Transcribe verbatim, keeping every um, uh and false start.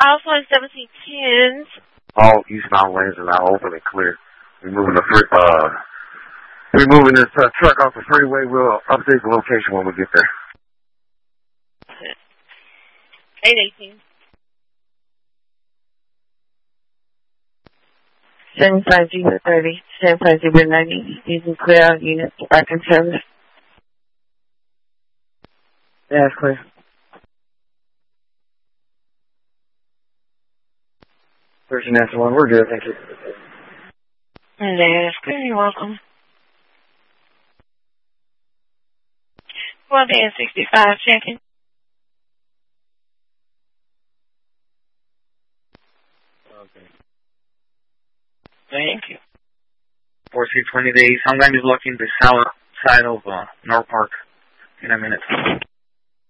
Also in seventeen tens. All eastbound lanes are now open and clear. We're moving the free, uh, we're moving this uh, truck off the freeway. We'll update the location when we get there. eight eighteen. seventy-five zero thirty, seventy-five zero ninety, using clear out units back in service. Yeah, it's clear. Person after one, we're good, thank you. Yeah, it's clear, you're welcome. twelve and sixty-five, checking. Okay. Thank you. four six twenty days. I'm going to be looking the south side of uh, North Park in a minute.